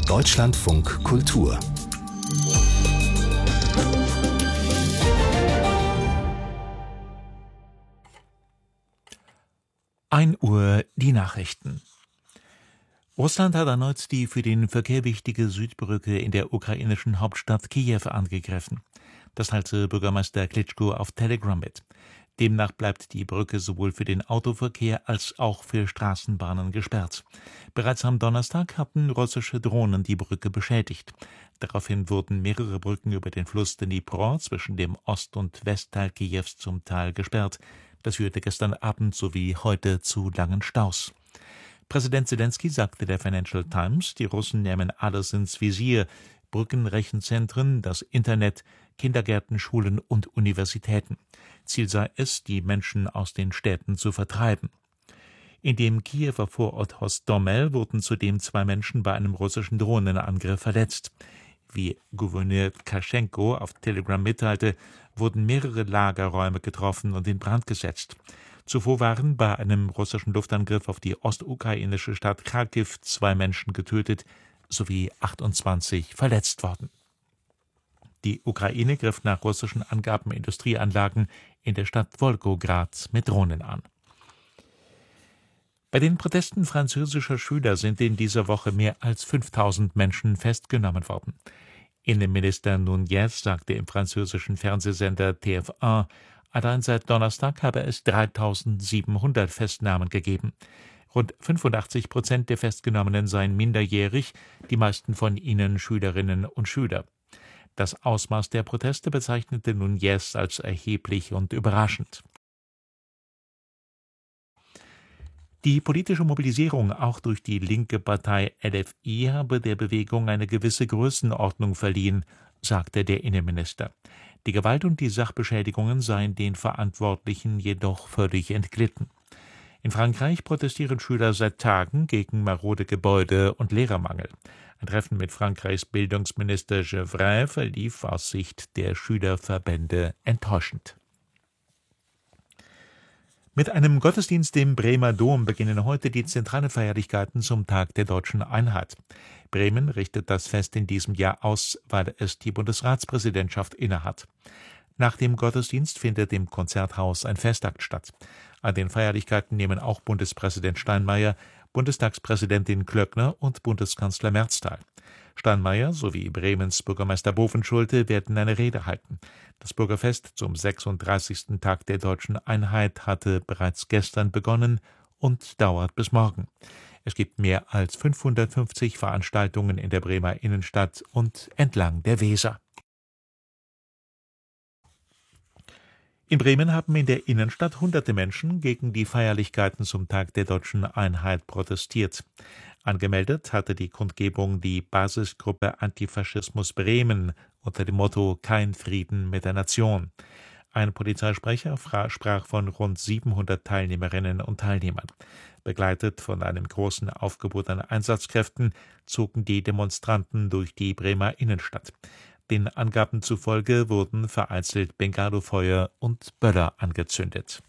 Deutschlandfunk Kultur. 1 Uhr die Nachrichten. Russland hat erneut die für den Verkehr wichtige Südbrücke in der ukrainischen Hauptstadt Kiew angegriffen. Das teilte Bürgermeister Klitschko auf Telegram mit. Demnach bleibt die Brücke sowohl für den Autoverkehr als auch für Straßenbahnen gesperrt. Bereits am Donnerstag hatten russische Drohnen die Brücke beschädigt. Daraufhin wurden mehrere Brücken über den Fluss Dnipro zwischen dem Ost- und Westteil Kiews zum Teil gesperrt. Das führte gestern Abend sowie heute zu langen Staus. Präsident Zelensky sagte der Financial Times, die Russen nehmen alles ins Visier: Brücken, Rechenzentren, das Internet, Kindergärten, Schulen und Universitäten. Ziel sei es, die Menschen aus den Städten zu vertreiben. In dem Kiewer Vorort Hostomel wurden zudem 2 Menschen bei einem russischen Drohnenangriff verletzt. Wie Gouverneur Kaschenko auf Telegram mitteilte, wurden mehrere Lagerräume getroffen und in Brand gesetzt. Zuvor waren bei einem russischen Luftangriff auf die ostukrainische Stadt Charkiw 2 Menschen getötet sowie 28 verletzt worden. Die Ukraine griff nach russischen Angaben Industrieanlagen in der Stadt Wolgograd mit Drohnen an. Bei den Protesten französischer Schüler sind in dieser Woche mehr als 5000 Menschen festgenommen worden. Innenminister Nunez sagte im französischen Fernsehsender TF1, allein seit Donnerstag habe es 3700 Festnahmen gegeben. Rund 85% der Festgenommenen seien minderjährig, die meisten von ihnen Schülerinnen und Schüler. Das Ausmaß der Proteste bezeichnete Nunez als erheblich und überraschend. Die politische Mobilisierung auch durch die linke Partei LFI habe der Bewegung eine gewisse Größenordnung verliehen, sagte der Innenminister. Die Gewalt und die Sachbeschädigungen seien den Verantwortlichen jedoch völlig entglitten. In Frankreich protestieren Schüler seit Tagen gegen marode Gebäude und Lehrermangel. Ein Treffen mit Frankreichs Bildungsminister Gevrey verlief aus Sicht der Schülerverbände enttäuschend. Mit einem Gottesdienst im Bremer Dom beginnen heute die zentralen Feierlichkeiten zum Tag der Deutschen Einheit. Bremen richtet das Fest in diesem Jahr aus, weil es die Bundesratspräsidentschaft innehat. Nach dem Gottesdienst findet im Konzerthaus ein Festakt statt. An den Feierlichkeiten nehmen auch Bundespräsident Steinmeier, Bundestagspräsidentin Klöckner und Bundeskanzler Merz teil. Steinmeier sowie Bremens Bürgermeister Bovenschulte werden eine Rede halten. Das Bürgerfest zum 36. Tag der Deutschen Einheit hatte bereits gestern begonnen und dauert bis morgen. Es gibt mehr als 550 Veranstaltungen in der Bremer Innenstadt und entlang der Weser. In Bremen haben in der Innenstadt hunderte Menschen gegen die Feierlichkeiten zum Tag der Deutschen Einheit protestiert. Angemeldet hatte die Kundgebung die Basisgruppe Antifaschismus Bremen unter dem Motto »Kein Frieden mit der Nation«. Ein Polizeisprecher sprach von rund 700 Teilnehmerinnen und Teilnehmern. Begleitet von einem großen Aufgebot an Einsatzkräften zogen die Demonstranten durch die Bremer Innenstadt. Den Angaben zufolge wurden vereinzelt Bengalofeuer und Böller angezündet.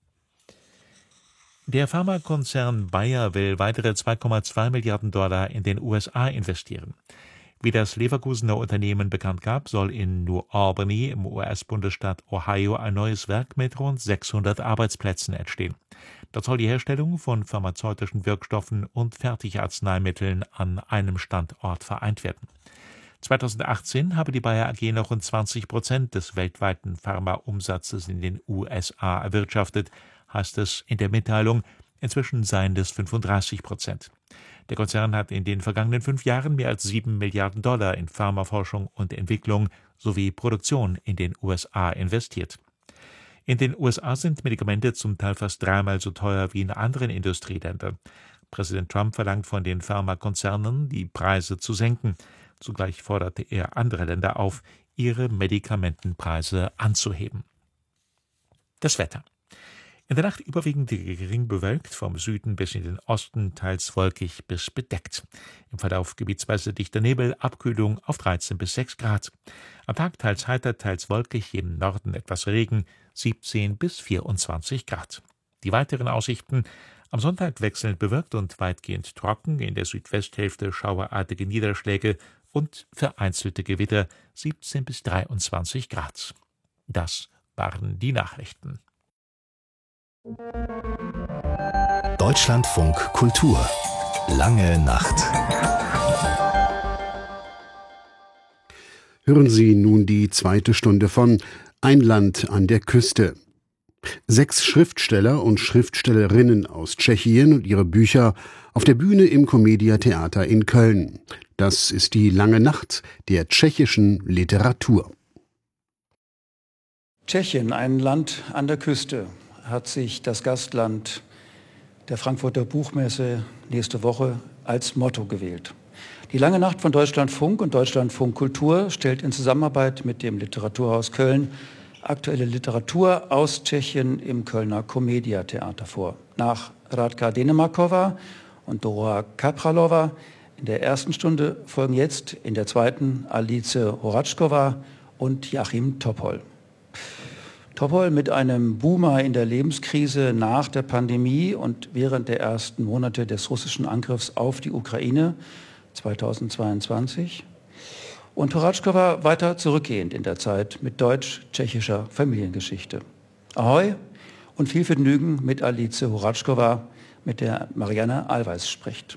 Der Pharmakonzern Bayer will weitere $2,2 Milliarden in den USA investieren. Wie das Leverkusener Unternehmen bekannt gab, soll in New Albany im US-Bundesstaat Ohio ein neues Werk mit rund 600 Arbeitsplätzen entstehen. Dort soll die Herstellung von pharmazeutischen Wirkstoffen und Fertigarzneimitteln an einem Standort vereint werden. 2018 habe die Bayer AG noch rund 20% des weltweiten Pharmaumsatzes in den USA erwirtschaftet, heißt es in der Mitteilung. Inzwischen seien es 35%. Der Konzern hat in den vergangenen 5 Jahren mehr als $7 Milliarden in Pharmaforschung und Entwicklung sowie Produktion in den USA investiert. In den USA sind Medikamente zum Teil fast 3-mal so teuer wie in anderen Industrieländern. Präsident Trump verlangt von den Pharmakonzernen, die Preise zu senken. Zugleich forderte er andere Länder auf, ihre Medikamentenpreise anzuheben. Das Wetter. In der Nacht überwiegend gering bewölkt, vom Süden bis in den Osten teils wolkig bis bedeckt. Im Verlauf gebietsweise dichter Nebel, Abkühlung auf 13 bis 6 Grad. Am Tag teils heiter, teils wolkig, im Norden etwas Regen, 17 bis 24 Grad. Die weiteren Aussichten: Am Sonntag wechselnd bewölkt und weitgehend trocken, in der Südwesthälfte schauerartige Niederschläge und vereinzelte Gewitter, 17 bis 23 Grad. Das waren die Nachrichten. Deutschlandfunk Kultur. Lange Nacht. Hören Sie nun die zweite Stunde von Ein Land an der Küste. 6 Schriftsteller und Schriftstellerinnen aus Tschechien und ihre Bücher auf der Bühne im Commedia Theater in Köln. Das ist die Lange Nacht der tschechischen Literatur. Tschechien, ein Land an der Küste, hat sich das Gastland der Frankfurter Buchmesse nächste Woche als Motto gewählt. Die Lange Nacht von Deutschlandfunk und Deutschlandfunk Kultur stellt in Zusammenarbeit mit dem Literaturhaus Köln aktuelle Literatur aus Tschechien im Kölner Commedia Theater vor. Nach Radka Denemarkova und Dora Kapralova in der ersten Stunde folgen jetzt in der zweiten Alice Horačková und Joachim Topol. Topol mit einem Boomer in der Lebenskrise nach der Pandemie und während der ersten Monate des russischen Angriffs auf die Ukraine 2022. Und Horačková weiter zurückgehend in der Zeit mit deutsch-tschechischer Familiengeschichte. Ahoi und viel Vergnügen mit Alice Horačková, mit der Marianne Allweis spricht.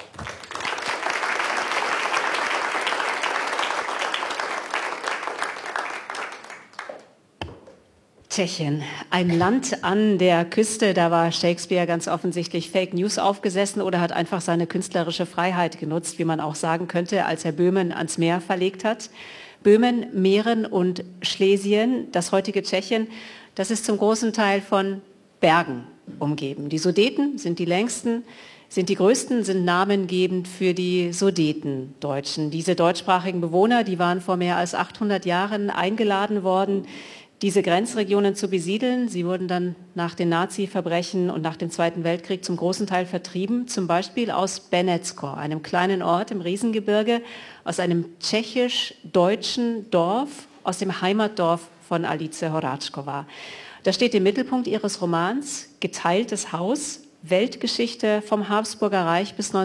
Tschechien, ein Land an der Küste, da war Shakespeare ganz offensichtlich Fake News aufgesessen oder hat einfach seine künstlerische Freiheit genutzt, wie man auch sagen könnte, als er Böhmen ans Meer verlegt hat. Böhmen, Mähren und Schlesien, das heutige Tschechien, das ist zum großen Teil von Bergen umgeben. Die Sudeten sind die längsten, sind die größten, sind namengebend für die Sudetendeutschen. Diese deutschsprachigen Bewohner, die waren vor mehr als 800 Jahren eingeladen worden, diese Grenzregionen zu besiedeln. Sie wurden dann nach den Nazi-Verbrechen und nach dem Zweiten Weltkrieg zum großen Teil vertrieben, zum Beispiel aus Benecko, einem kleinen Ort im Riesengebirge, aus einem tschechisch-deutschen Dorf, aus dem Heimatdorf von Alice Horačková. Das steht im Mittelpunkt ihres Romans Geteiltes Haus, Weltgeschichte vom Habsburger Reich bis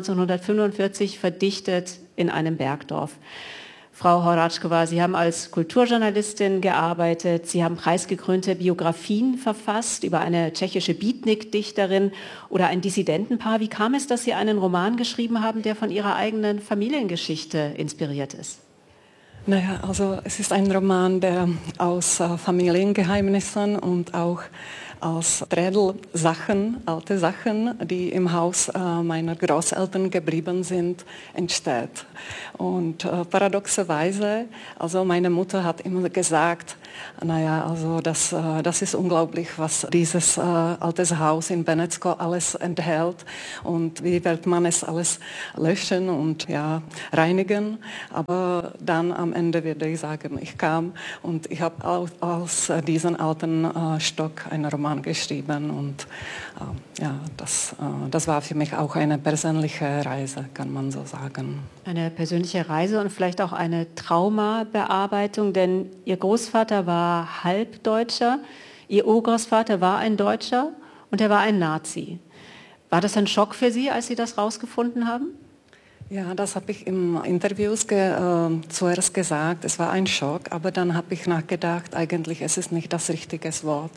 1945, verdichtet in einem Bergdorf. Frau Horačková, Sie haben als Kulturjournalistin gearbeitet, Sie haben preisgekrönte Biografien verfasst über eine tschechische Beatnik-Dichterin oder ein Dissidentenpaar. Wie kam es, dass Sie einen Roman geschrieben haben, der von Ihrer eigenen Familiengeschichte inspiriert ist? Naja, also es ist ein Roman, der aus Familiengeheimnissen und auch aus Trädelsachen, alte Sachen, die im Haus meiner Großeltern geblieben sind, entsteht. Und paradoxerweise, also meine Mutter hat immer gesagt, naja, also das ist unglaublich, was dieses altes Haus in Benecko alles enthält und wie wird man es alles löschen und ja, reinigen. Aber dann am Ende würde ich sagen, ich kam und ich habe aus diesem alten Stock einen Roman geschrieben und ja, das war für mich auch eine persönliche Reise, kann man so sagen. Eine persönliche Reise und vielleicht auch eine Traumabearbeitung, denn Ihr Großvater war Halbdeutscher, Ihr Urgroßvater war ein Deutscher und er war ein Nazi. War das ein Schock für Sie, als Sie das rausgefunden haben? Ja, das habe ich im Interviews zuerst gesagt. Es war ein Schock, aber dann habe ich nachgedacht, eigentlich ist es nicht das richtige Wort.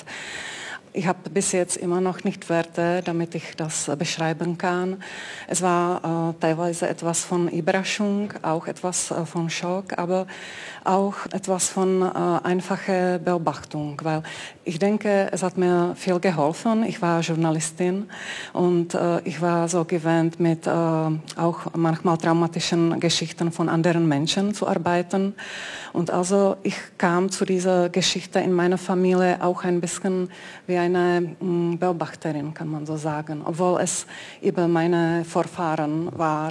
Ich habe bis jetzt immer noch nicht Wörter, damit ich das beschreiben kann. Es war teilweise etwas von Überraschung, auch etwas von Schock, aber auch etwas von einfacher Beobachtung, weil ich denke, es hat mir viel geholfen. Ich war Journalistin und ich war so gewöhnt, mit auch manchmal traumatischen Geschichten von anderen Menschen zu arbeiten. Und also ich kam zu dieser Geschichte in meiner Familie auch ein bisschen wie eine Beobachterin, kann man so sagen, obwohl es über meine Vorfahren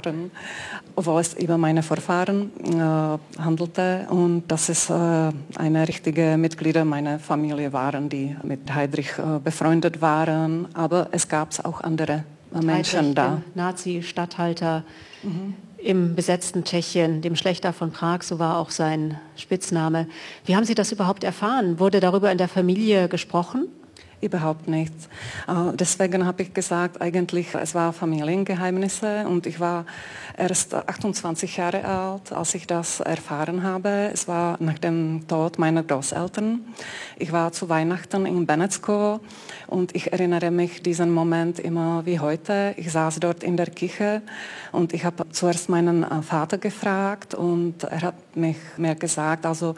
handelte und dass es eine richtige Mitglieder meiner Familie waren, die mit Heydrich befreundet waren, aber es gab auch andere Menschen da. Nazi-Statthalter im besetzten Tschechien, dem Schlächter von Prag, so war auch sein Spitzname. Wie haben Sie das überhaupt erfahren? Wurde darüber in der Familie gesprochen? Überhaupt nicht. Deswegen habe ich gesagt, eigentlich, es war Familiengeheimnisse und ich war erst 28 Jahre alt, als ich das erfahren habe. Es war nach dem Tod meiner Großeltern. Ich war zu Weihnachten in Benecko und ich erinnere mich diesen Moment immer wie heute. Ich saß dort in der Kirche und ich habe zuerst meinen Vater gefragt und er hat mir gesagt, also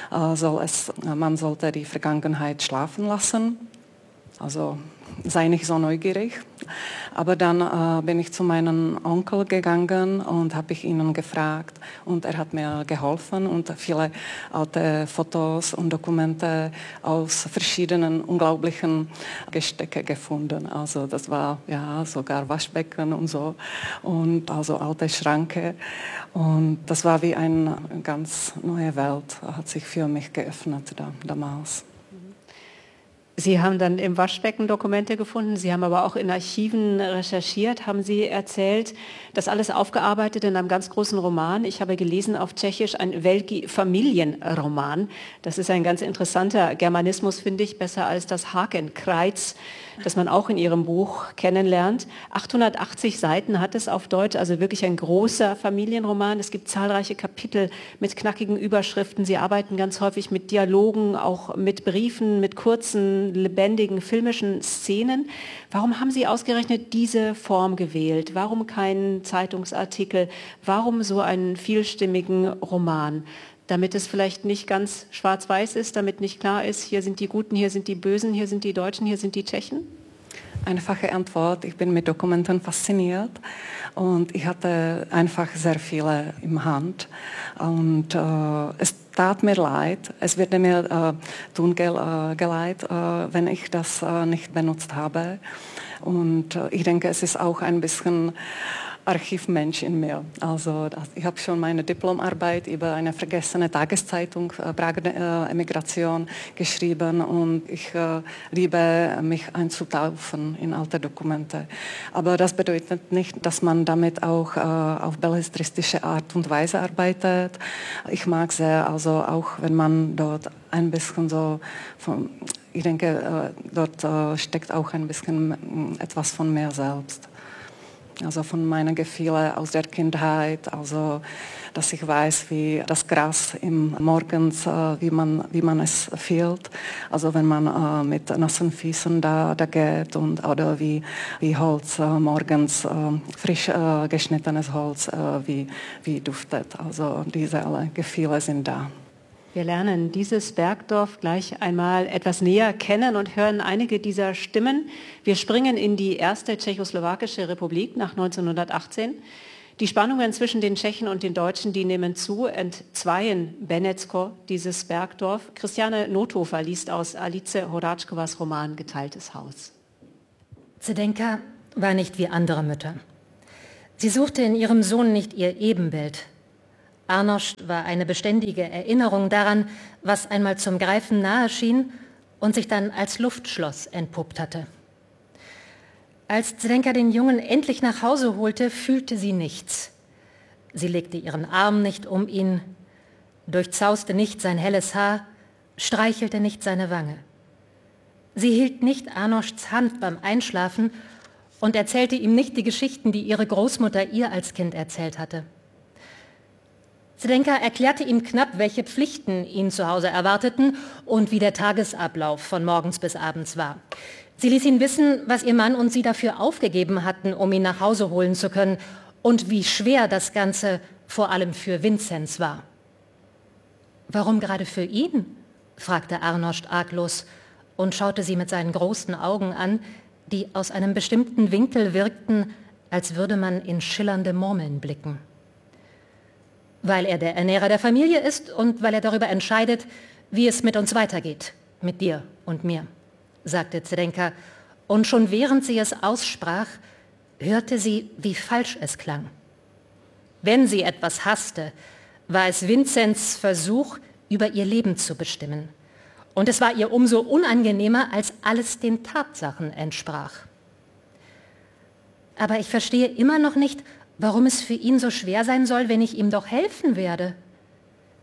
man sollte die Vergangenheit schlafen lassen. Also sei nicht so neugierig. Aber dann bin ich zu meinem Onkel gegangen und habe ich ihn gefragt und er hat mir geholfen und viele alte Fotos und Dokumente aus verschiedenen unglaublichen Gestecke gefunden. Also das war ja sogar Waschbecken und so und also alte Schranke und das war wie eine ganz neue Welt, hat sich für mich geöffnet damals. Sie haben dann im Waschbecken Dokumente gefunden, Sie haben aber auch in Archiven recherchiert, haben Sie erzählt, das alles aufgearbeitet in einem ganz großen Roman. Ich habe gelesen auf Tschechisch, ein Velký-Familienroman. Das ist ein ganz interessanter Germanismus, finde ich, besser als das Hakenkreuz, das man auch in Ihrem Buch kennenlernt. 880 Seiten hat es auf Deutsch, also wirklich ein großer Familienroman. Es gibt zahlreiche Kapitel mit knackigen Überschriften. Sie arbeiten ganz häufig mit Dialogen, auch mit Briefen, mit kurzen, lebendigen, filmischen Szenen. Warum haben Sie ausgerechnet diese Form gewählt? Warum keinen Zeitungsartikel? Warum so einen vielstimmigen Roman? Damit es vielleicht nicht ganz schwarz-weiß ist, damit nicht klar ist, hier sind die Guten, hier sind die Bösen, hier sind die Deutschen, hier sind die Tschechen? Einfache Antwort, ich bin mit Dokumenten fasziniert und ich hatte einfach sehr viele im Hand und es tat mir leid, es würde mir tun geleid, wenn ich das nicht benutzt habe und ich denke, es ist auch ein bisschen Archivmensch in mir. Also ich habe schon meine Diplomarbeit über eine vergessene Tageszeitung Prager Emigration geschrieben und ich liebe mich einzutauchen in alte Dokumente. Aber das bedeutet nicht, dass man damit auch auf belletristische Art und Weise arbeitet. Ich mag sehr, also auch wenn man dort ein bisschen so ich denke, dort steckt auch ein bisschen etwas von mir selbst. Also von meinen Gefühlen aus der Kindheit, also dass ich weiß, wie das Gras im Morgens, wie man es fühlt, also wenn man mit nassen Füßen da geht und oder wie Holz morgens frisch geschnittenes Holz wie duftet. Also diese alle Gefühle sind da. Wir lernen dieses Bergdorf gleich einmal etwas näher kennen und hören einige dieser Stimmen. Wir springen in die erste tschechoslowakische Republik nach 1918. Die Spannungen zwischen den Tschechen und den Deutschen, die nehmen zu, entzweien Benecko, dieses Bergdorf. Christiane Nothofer liest aus Alice Horáčkovas Roman Geteiltes Haus. Zdenka war nicht wie andere Mütter. Sie suchte in ihrem Sohn nicht ihr Ebenbild. Arnošt war eine beständige Erinnerung daran, was einmal zum Greifen nahe schien und sich dann als Luftschloss entpuppt hatte. Als Zdenka den Jungen endlich nach Hause holte, fühlte sie nichts. Sie legte ihren Arm nicht um ihn, durchzauste nicht sein helles Haar, streichelte nicht seine Wange. Sie hielt nicht Arnošts Hand beim Einschlafen und erzählte ihm nicht die Geschichten, die ihre Großmutter ihr als Kind erzählt hatte. Zdenka erklärte ihm knapp, welche Pflichten ihn zu Hause erwarteten und wie der Tagesablauf von morgens bis abends war. Sie ließ ihn wissen, was ihr Mann und sie dafür aufgegeben hatten, um ihn nach Hause holen zu können und wie schwer das Ganze vor allem für Vinzenz war. »Warum gerade für ihn?« fragte Arnošt arglos und schaute sie mit seinen großen Augen an, die aus einem bestimmten Winkel wirkten, als würde man in schillernde Murmeln blicken. »Weil er der Ernährer der Familie ist und weil er darüber entscheidet, wie es mit uns weitergeht, mit dir und mir«, sagte Zdenka, und schon während sie es aussprach, hörte sie, wie falsch es klang. Wenn sie etwas hasste, war es Vinzenz Versuch, über ihr Leben zu bestimmen. Und es war ihr umso unangenehmer, als alles den Tatsachen entsprach. »Aber ich verstehe immer noch nicht, warum es für ihn so schwer sein soll, wenn ich ihm doch helfen werde.«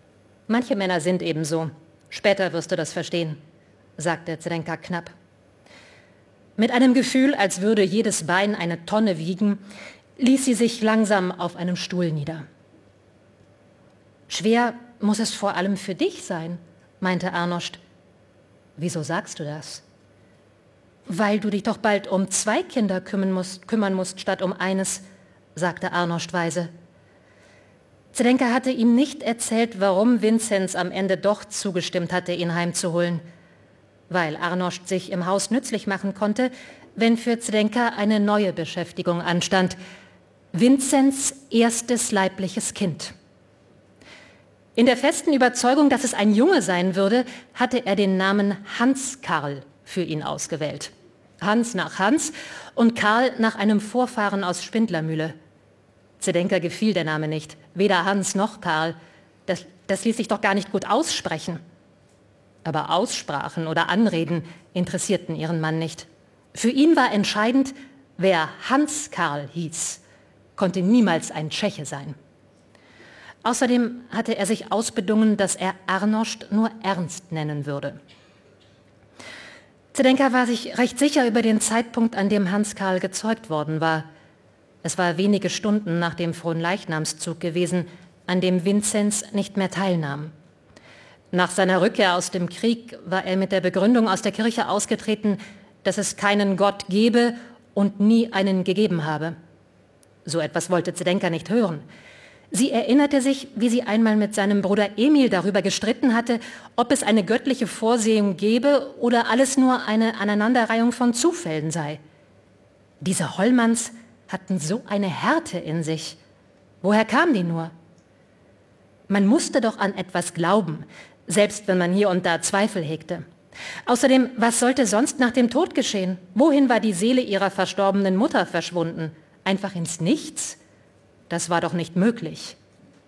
»Manche Männer sind eben so. Später wirst du das verstehen«, sagte Zdenka knapp. Mit einem Gefühl, als würde jedes Bein eine Tonne wiegen, ließ sie sich langsam auf einem Stuhl nieder. »Schwer muss es vor allem für dich sein«, meinte Arnost. »Wieso sagst du das?« »Weil du dich doch bald um 2 Kinder kümmern musst statt um eines«, sagte Arnost weise. Zdenka hatte ihm nicht erzählt, warum Vinzenz am Ende doch zugestimmt hatte, ihn heimzuholen. Weil Arnost sich im Haus nützlich machen konnte, wenn für Zdenka eine neue Beschäftigung anstand. Vinzenz erstes leibliches Kind. In der festen Überzeugung, dass es ein Junge sein würde, hatte er den Namen Hans Karl für ihn ausgewählt. Hans nach Hans und Karl nach einem Vorfahren aus Spindlermühle. Zdenka gefiel der Name nicht, weder Hans noch Karl. Das ließ sich doch gar nicht gut aussprechen. Aber Aussprachen oder Anreden interessierten ihren Mann nicht. Für ihn war entscheidend, wer Hans Karl hieß, konnte niemals ein Tscheche sein. Außerdem hatte er sich ausbedungen, dass er Arnost nur Ernst nennen würde. Zdenka war sich recht sicher über den Zeitpunkt, an dem Hans Karl gezeugt worden war. Es war wenige Stunden nach dem Fronleichnamszug gewesen, an dem Vinzenz nicht mehr teilnahm. Nach seiner Rückkehr aus dem Krieg war er mit der Begründung aus der Kirche ausgetreten, dass es keinen Gott gebe und nie einen gegeben habe. So etwas wollte Zdenka nicht hören. Sie erinnerte sich, wie sie einmal mit seinem Bruder Emil darüber gestritten hatte, ob es eine göttliche Vorsehung gebe oder alles nur eine Aneinanderreihung von Zufällen sei. Diese Hollmanns hatten so eine Härte in sich. Woher kam die nur? Man musste doch an etwas glauben, selbst wenn man hier und da Zweifel hegte. Außerdem, was sollte sonst nach dem Tod geschehen? Wohin war die Seele ihrer verstorbenen Mutter verschwunden? Einfach ins Nichts? Das war doch nicht möglich.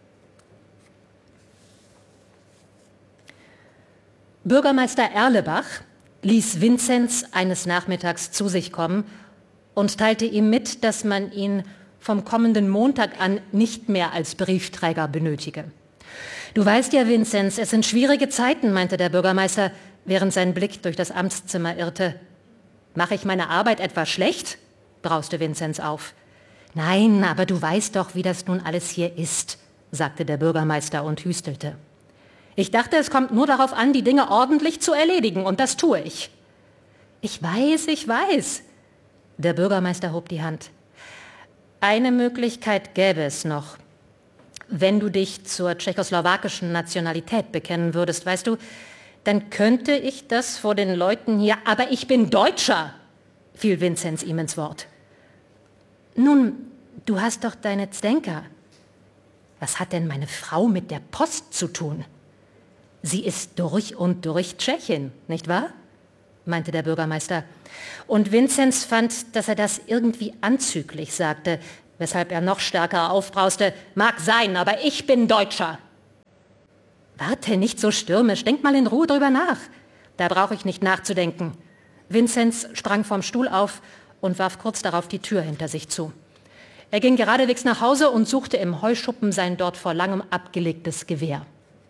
Bürgermeister Erlebach ließ Vinzenz eines Nachmittags zu sich kommen und teilte ihm mit, dass man ihn vom kommenden Montag an nicht mehr als Briefträger benötige. »Du weißt ja, Vinzenz, es sind schwierige Zeiten«, meinte der Bürgermeister, während sein Blick durch das Amtszimmer irrte. »Mache ich meine Arbeit etwa schlecht?«, brauste Vinzenz auf. »Nein, aber du weißt doch, wie das nun alles hier ist«, sagte der Bürgermeister und hüstelte. »Ich dachte, es kommt nur darauf an, die Dinge ordentlich zu erledigen, und das tue ich.« Ich weiß.« Der Bürgermeister hob die Hand. »Eine Möglichkeit gäbe es noch. Wenn du dich zur tschechoslowakischen Nationalität bekennen würdest, weißt du, dann könnte ich das vor den Leuten hier... »Aber ich bin Deutscher«, fiel Vinzenz ihm ins Wort. »Nun, du hast doch deine Zdenka. Was hat denn meine Frau mit der Post zu tun? Sie ist durch und durch Tschechin, nicht wahr?«, meinte der Bürgermeister. Und Vinzenz fand, dass er das irgendwie anzüglich sagte, weshalb er noch stärker aufbrauste. »Mag sein, aber ich bin Deutscher.« »Warte, nicht so stürmisch, denk mal in Ruhe drüber nach. Da brauche ich nicht nachzudenken.« Vinzenz sprang vom Stuhl auf und warf kurz darauf die Tür hinter sich zu. Er ging geradewegs nach Hause und suchte im Heuschuppen sein dort vor langem abgelegtes Gewehr.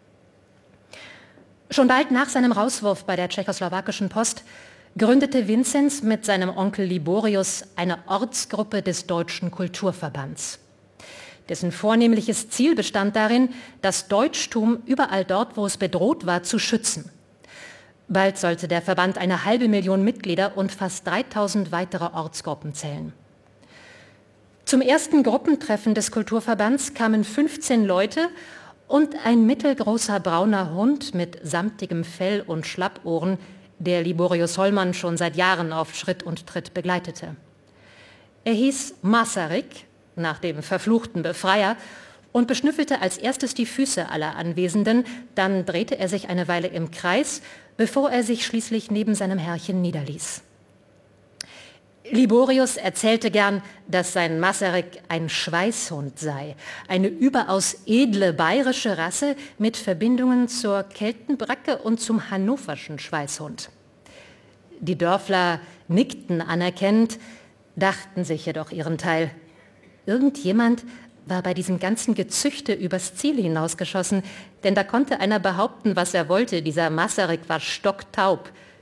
Schon bald nach seinem Rauswurf bei der tschechoslowakischen Post gründete Vinzenz mit seinem Onkel Liborius eine Ortsgruppe des Deutschen Kulturverbands. Dessen vornehmliches Ziel bestand darin, das Deutschtum überall dort, wo es bedroht war, zu schützen. Bald sollte der Verband eine 500.000 Mitglieder und fast 3.000 weitere Ortsgruppen zählen. Zum ersten Gruppentreffen des Kulturverbands kamen 15 Leute und ein mittelgroßer brauner Hund mit samtigem Fell und Schlappohren, der Liborius Hollmann schon seit Jahren auf Schritt und Tritt begleitete. Er hieß Masaryk, nach dem verfluchten Befreier, und beschnüffelte als erstes die Füße aller Anwesenden, dann drehte er sich eine Weile im Kreis, bevor er sich schließlich neben seinem Herrchen niederließ. Liborius erzählte gern, dass sein Masaryk ein Schweißhund sei, eine überaus edle bayerische Rasse mit Verbindungen zur Keltenbracke und zum hannoverschen Schweißhund. Die Dörfler nickten anerkennend, dachten sich jedoch ihren Teil. Irgendjemand war bei diesem ganzen Gezüchte übers Ziel hinausgeschossen, denn da konnte einer behaupten, was er wollte, dieser Masaryk war stocktaub,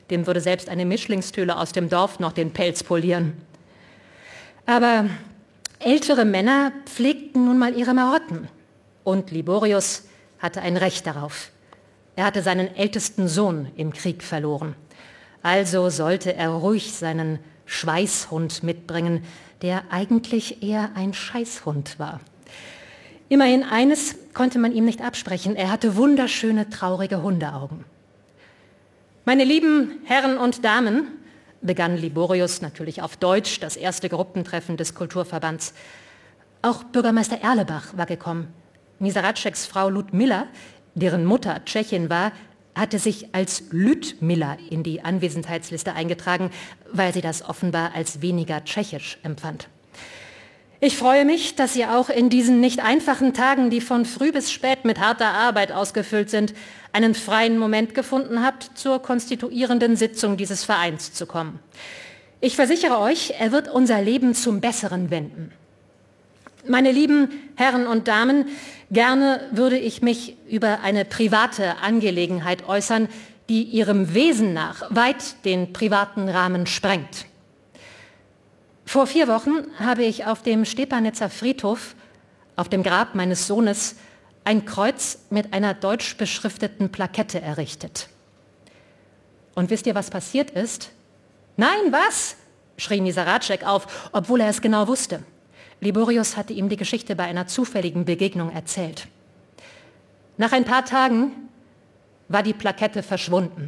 Dem würde selbst eine Mischlingstüle aus dem Dorf noch den Pelz polieren. Aber ältere Männer pflegten nun mal ihre Marotten. Und Liborius hatte ein Recht darauf. Er hatte seinen ältesten Sohn im Krieg verloren. Also sollte er ruhig seinen Schweißhund mitbringen, der eigentlich eher ein Scheißhund war. Immerhin eines konnte man ihm nicht absprechen. Er hatte wunderschöne, traurige Hundeaugen. Meine lieben Herren und Damen, begann Liborius natürlich auf Deutsch, das erste Gruppentreffen des Kulturverbands. Auch Bürgermeister Erlebach war gekommen. Nisaratscheks Frau Ludmilla, deren Mutter Tschechin war, hatte sich als Lüdmilla in die Anwesenheitsliste eingetragen, weil sie das offenbar als weniger tschechisch empfand. Ich freue mich, dass ihr auch in diesen nicht einfachen Tagen, die von früh bis spät mit harter Arbeit ausgefüllt sind, einen freien Moment gefunden habt, zur konstituierenden Sitzung dieses Vereins zu kommen. Ich versichere euch, er wird unser Leben zum Besseren wenden. Meine lieben Herren und Damen, gerne würde ich mich über eine private Angelegenheit äußern, die ihrem Wesen nach weit den privaten Rahmen sprengt. Vor 4 Wochen habe ich auf dem Stepanitzer Friedhof, auf dem Grab meines Sohnes, ein Kreuz mit einer deutsch beschrifteten Plakette errichtet. Und wisst ihr, was passiert ist? Nein, was? Schrie Nisaratschek auf, obwohl er es genau wusste. Liborius hatte ihm die Geschichte bei einer zufälligen Begegnung erzählt. Nach ein paar Tagen war die Plakette verschwunden.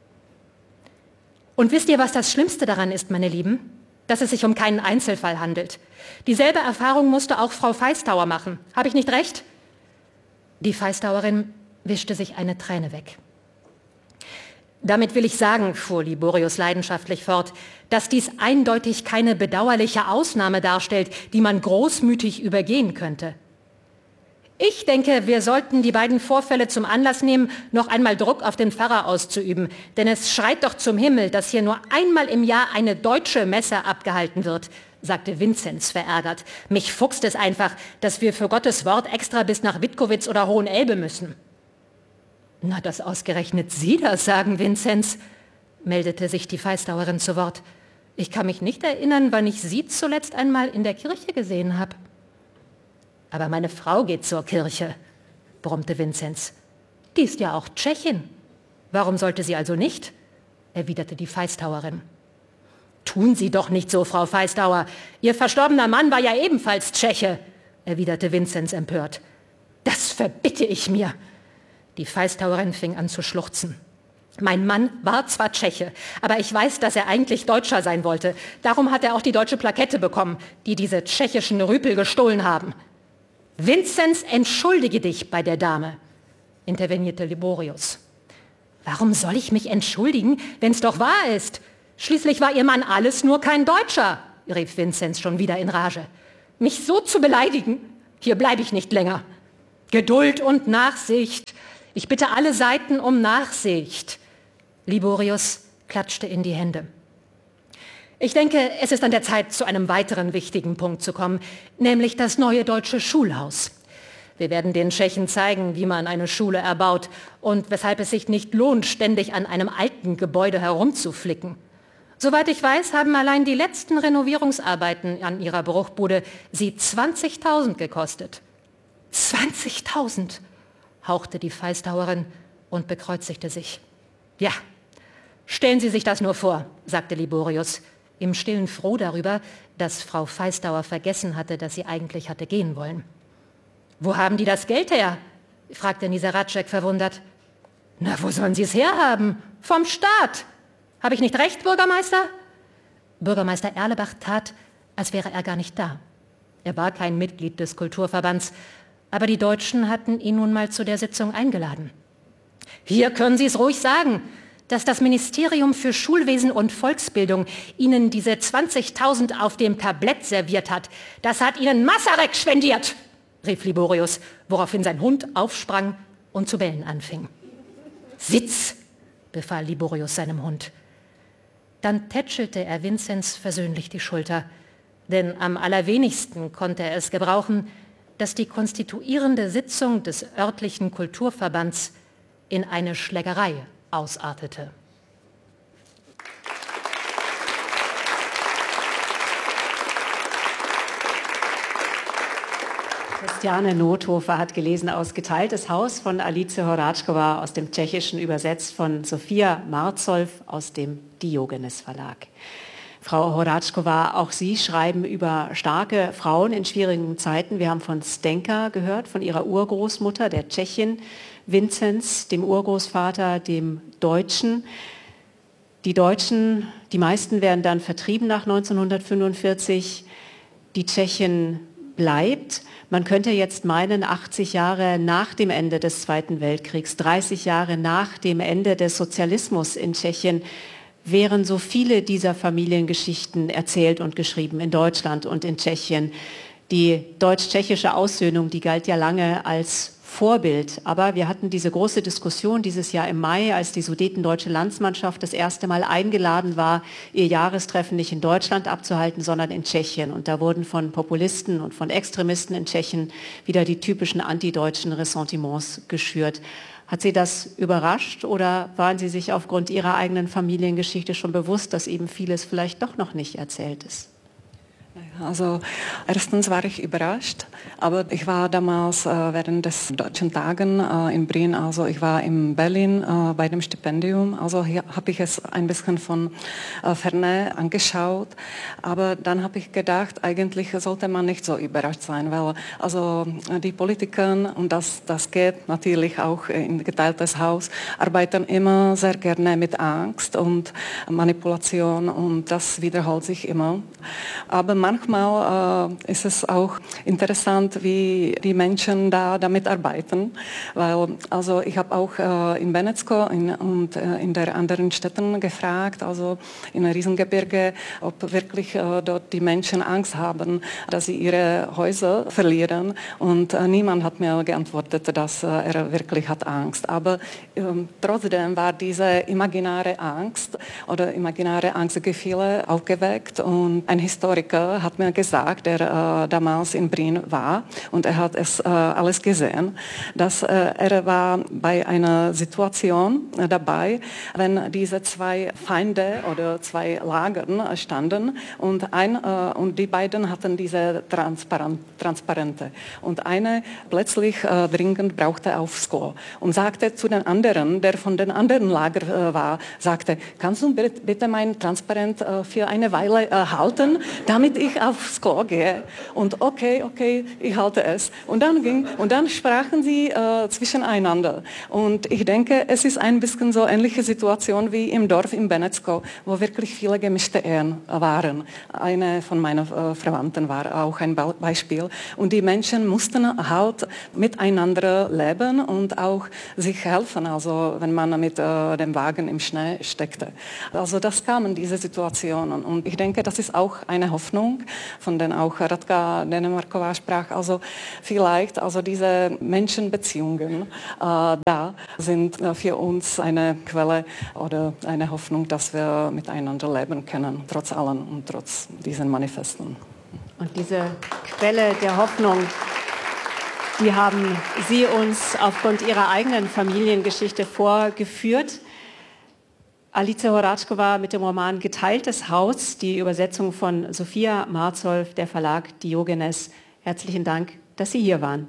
Und wisst ihr, was das Schlimmste daran ist, meine Lieben? Dass es sich um keinen Einzelfall handelt. Dieselbe Erfahrung musste auch Frau Feistauer machen. Habe ich nicht recht? Die Feistauerin wischte sich eine Träne weg. Damit will ich sagen, fuhr Liborius leidenschaftlich fort, dass dies eindeutig keine bedauerliche Ausnahme darstellt, die man großmütig übergehen könnte. Ich denke, wir sollten die beiden Vorfälle zum Anlass nehmen, noch einmal Druck auf den Pfarrer auszuüben. Denn es schreit doch zum Himmel, dass hier nur einmal im Jahr eine deutsche Messe abgehalten wird, sagte Vinzenz verärgert. Mich fuchst es einfach, dass wir für Gottes Wort extra bis nach Wittkowitz oder Hohenelbe müssen. Na, dass ausgerechnet Sie das sagen, Vinzenz, meldete sich die Feistauerin zu Wort. Ich kann mich nicht erinnern, wann ich Sie zuletzt einmal in der Kirche gesehen habe. Aber meine Frau geht zur Kirche, brummte Vinzenz. Die ist ja auch Tschechin. Warum sollte sie also nicht? Erwiderte die Feistauerin. Tun Sie doch nicht so, Frau Feistauer. Ihr verstorbener Mann war ja ebenfalls Tscheche, erwiderte Vinzenz empört. Das verbitte ich mir. Die Feistauerin fing an zu schluchzen. Mein Mann war zwar Tscheche, aber ich weiß, dass er eigentlich Deutscher sein wollte. Darum hat er auch die deutsche Plakette bekommen, die diese tschechischen Rüpel gestohlen haben. Vinzenz, entschuldige dich bei der Dame, intervenierte Liborius. Warum soll ich mich entschuldigen, wenn es doch wahr ist? Schließlich war ihr Mann alles nur kein Deutscher, rief Vinzenz schon wieder in Rage. Mich so zu beleidigen? Hier bleibe ich nicht länger. Geduld und Nachsicht. Ich bitte alle Seiten um Nachsicht. Liborius klatschte in die Hände. Ich denke, es ist an der Zeit, zu einem weiteren wichtigen Punkt zu kommen, nämlich das neue deutsche Schulhaus. Wir werden den Tschechen zeigen, wie man eine Schule erbaut und weshalb es sich nicht lohnt, ständig an einem alten Gebäude herumzuflicken. Soweit ich weiß, haben allein die letzten Renovierungsarbeiten an ihrer Bruchbude sie 20.000 gekostet. 20.000, hauchte die Feistauerin und bekreuzigte sich. Ja, stellen Sie sich das nur vor, sagte Liborius, im Stillen froh darüber, dass Frau Feistauer vergessen hatte, dass sie eigentlich hatte gehen wollen. Wo haben die das Geld her? Fragte Nisaratschek verwundert. Na, wo sollen sie es herhaben? Vom Staat. Habe ich nicht recht, Bürgermeister? Bürgermeister Erlebach tat, als wäre er gar nicht da. Er war kein Mitglied des Kulturverbands, aber die Deutschen hatten ihn nun mal zu der Sitzung eingeladen. Hier können Sie es ruhig sagen, dass das Ministerium für Schulwesen und Volksbildung Ihnen diese 20.000 auf dem Tablett serviert hat. Das hat Ihnen Masaryk spendiert, rief Liborius, woraufhin sein Hund aufsprang und zu bellen anfing. Sitz, befahl Liborius seinem Hund. Dann tätschelte er Vinzenz versöhnlich die Schulter, denn am allerwenigsten konnte er es gebrauchen, dass die konstituierende Sitzung des örtlichen Kulturverbands in eine Schlägerei ausartete. Tatjana Nothofer hat gelesen aus Geteiltes Haus von Alice Horáčková, aus dem Tschechischen übersetzt von Sophia Marzow aus dem Diogenes Verlag. Frau Horáčková, auch Sie schreiben über starke Frauen in schwierigen Zeiten. Wir haben von Zdenka gehört, von ihrer Urgroßmutter, der Tschechin, Vinzenz, dem Urgroßvater, dem Deutschen. Die Deutschen, die meisten werden dann vertrieben nach 1945. Die Tschechin bleibt. Man könnte jetzt meinen, 80 Jahre nach dem Ende des Zweiten Weltkriegs, 30 Jahre nach dem Ende des Sozialismus in Tschechien, wären so viele dieser Familiengeschichten erzählt und geschrieben in Deutschland und in Tschechien. Die deutsch-tschechische Aussöhnung, die galt ja lange als Vorbild. Aber wir hatten diese große Diskussion dieses Jahr im Mai, als die sudetendeutsche Landsmannschaft das erste Mal eingeladen war, ihr Jahrestreffen nicht in Deutschland abzuhalten, sondern in Tschechien. Und da wurden von Populisten und von Extremisten in Tschechien wieder die typischen antideutschen Ressentiments geschürt. Hat Sie das überrascht oder waren Sie sich aufgrund Ihrer eigenen Familiengeschichte schon bewusst, dass eben vieles vielleicht doch noch nicht erzählt ist? Also erstens war ich überrascht, aber ich war damals während des Deutschen Tagen in Brien, also ich war in Berlin bei dem Stipendium, also hier habe ich es ein bisschen von Ferne angeschaut, aber dann habe ich gedacht, eigentlich sollte man nicht so überrascht sein, weil also die Politiker, und das geht natürlich auch in Geteiltes Haus, arbeiten immer sehr gerne mit Angst und Manipulation und das wiederholt sich immer. Aber manchmal ist es auch interessant, wie die Menschen damit arbeiten, weil also ich habe auch in Benecko und in der anderen Städten gefragt, also in Riesengebirge, ob wirklich dort die Menschen Angst haben, dass sie ihre Häuser verlieren und niemand hat mir geantwortet, dass er wirklich hat Angst. Aber trotzdem war diese imaginäre Angst oder imaginäre Angstgefühle aufgeweckt und ein Historiker hat mir gesagt, der damals in Brien war und er hat es alles gesehen, dass er war bei einer Situation dabei, wenn diese zwei Feinde oder zwei Lagern standen und die beiden hatten diese Transparente und eine plötzlich dringend brauchte aufs Klo und sagte zu den anderen, der von den anderen Lager war, sagte, kannst du bitte mein Transparent für eine Weile halten, damit ich aufs Klo gehe? Und okay, ich halte es. Und dann sprachen sie zwischeneinander. Und ich denke, es ist ein bisschen so ähnliche Situation wie im Dorf in Benecko, wo wirklich viele gemischte Ehen waren. Eine von meinen Verwandten war auch ein Beispiel. Und die Menschen mussten halt miteinander leben und auch sich helfen, also wenn man mit dem Wagen im Schnee steckte. Also das kamen diese Situationen. Und ich denke, das ist auch eine Hoffnung, von der auch Radka Denemarková sprach. Also vielleicht, also diese Menschenbeziehungen da sind für uns eine Quelle oder eine Hoffnung, dass wir miteinander leben können, trotz allem und trotz diesen Manifesten. Und diese Quelle der Hoffnung, die haben Sie uns aufgrund Ihrer eigenen Familiengeschichte vorgeführt. Alice Horáčková mit dem Roman Geteiltes Haus, die Übersetzung von Sophia Marzow, der Verlag Diogenes. Herzlichen Dank, dass Sie hier waren.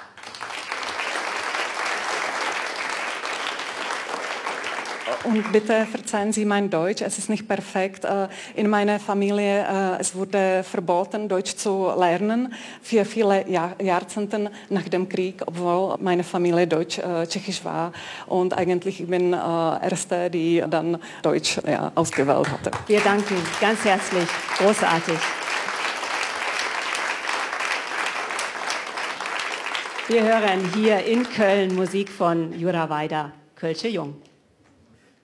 Und bitte verzeihen Sie mein Deutsch, es ist nicht perfekt. In meiner Familie es wurde verboten, Deutsch zu lernen für viele Jahrzehnte nach dem Krieg, obwohl meine Familie deutsch-tschechisch war. Und eigentlich ich bin Erste, die dann Deutsch ausgewählt hatte. Wir danken ganz herzlich, großartig. Wir hören hier in Köln Musik von Jura Weida, Kölsche Jung.